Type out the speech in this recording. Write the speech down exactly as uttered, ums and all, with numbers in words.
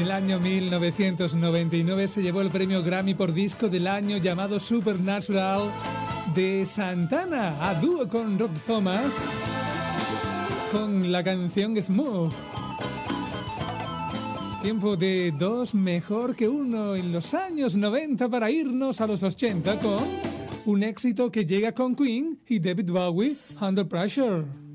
el año mil novecientos noventa y nueve se llevó el premio Grammy por disco del año llamado Supernatural de Santana, a dúo con Rob Thomas, con la canción Smooth. Tiempo de dos mejor que uno en los años noventa para irnos a los ochenta con un éxito que llega con Queen y David Bowie, Under Pressure.